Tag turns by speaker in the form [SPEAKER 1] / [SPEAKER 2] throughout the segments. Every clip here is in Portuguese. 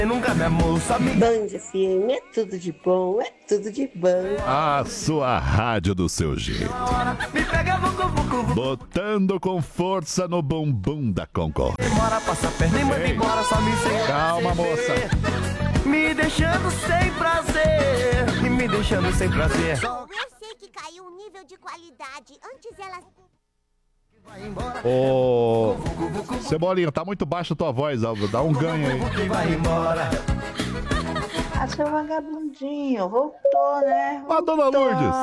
[SPEAKER 1] Nunca me amou, só me...
[SPEAKER 2] Band FM é tudo de bom, é tudo de bom.
[SPEAKER 3] A sua rádio do seu jeito.
[SPEAKER 1] Me pega,
[SPEAKER 3] Botando com força no bumbum da Concord.
[SPEAKER 1] Demora, passa a perna e manda embora, só me sem...
[SPEAKER 3] Calma, moça.
[SPEAKER 1] Me deixando sem prazer. Me deixando sem prazer.
[SPEAKER 4] Eu sei que caiu um nível de qualidade. Antes elas...
[SPEAKER 3] Ô, Cebolinha, tá muito baixa a tua voz, Alva. Dá um ganho aí.
[SPEAKER 1] Vai embora.
[SPEAKER 5] Ah, seu vagabundinho, voltou, né?
[SPEAKER 3] Mas, dona Lourdes.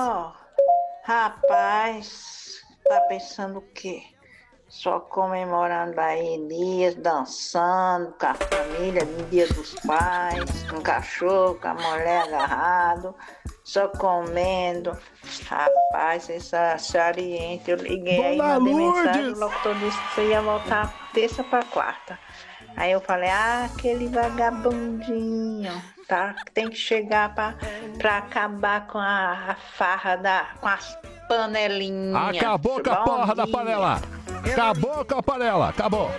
[SPEAKER 5] Rapaz, tá pensando o quê? Só comemorando aí dias, dançando com a família, no dia dos pais, com o cachorro, com a mulher agarrado, só comendo. Rapaz, essa saliente, eu liguei aí,
[SPEAKER 3] Dona
[SPEAKER 5] mandei
[SPEAKER 3] Lourdes!
[SPEAKER 5] mensagem, o locutor disse que você ia voltar terça pra quarta. Aí eu falei, aquele vagabundinho, tá? Tem que chegar pra acabar com a farra com as panelinhas.
[SPEAKER 3] Acabou com a
[SPEAKER 5] Bom
[SPEAKER 3] porra da
[SPEAKER 5] dia.
[SPEAKER 3] panela. Acabou com a panela. Acabou.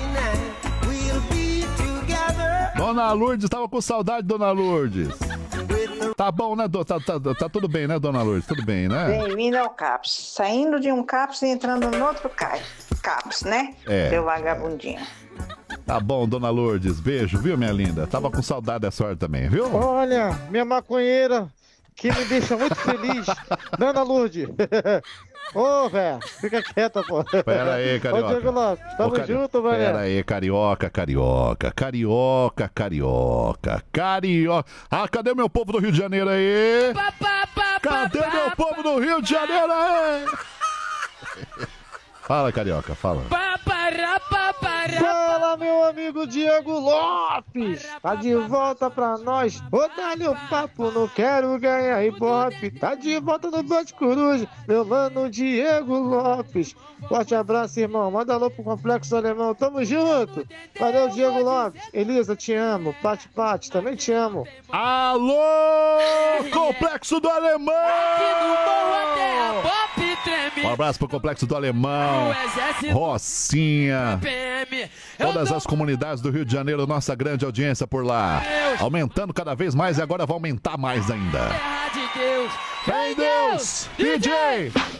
[SPEAKER 3] Dona Lourdes, tava com saudade, Dona Lourdes. Tá bom, né? Tá tudo bem, né, Dona Lourdes? Tudo bem, né?
[SPEAKER 5] Bem-vindo ao CAPS. Saindo de um CAPS e entrando no outro CAPS, né?
[SPEAKER 3] É.
[SPEAKER 5] Seu vagabundinho.
[SPEAKER 3] Tá bom, Dona Lourdes. Beijo, viu, minha linda? Tava com saudade dessa hora também, viu?
[SPEAKER 6] Olha, minha maconheira, que me deixa muito feliz. Dona Lourdes. Ô, velho, fica quieta, pô.
[SPEAKER 3] Pera aí, carioca.
[SPEAKER 6] Ô, Diego Lopes, tamo junto, velho.
[SPEAKER 3] Pera aí, carioca. Ah, cadê meu povo do Rio de Janeiro aí? Cadê meu povo do Rio de Janeiro aí? Fala, carioca, fala.
[SPEAKER 6] Fala, meu amigo Diego Lopes. Tá de volta pra nós. Ô, dá-lhe o papo, não quero ganhar ibope. Tá de volta no Band Coruja, meu mano Diego Lopes. Forte abraço, irmão. Manda alô pro Complexo Alemão. Tamo junto. Valeu, Diego Lopes. Elisa, te amo. Pati, também te amo.
[SPEAKER 3] Alô, Complexo do Alemão! Um abraço pro Complexo do Alemão, Rocinha, todas as comunidades do Rio de Janeiro, nossa grande audiência por lá. Aumentando cada vez mais e agora vai aumentar mais ainda. Vem Deus! DJ!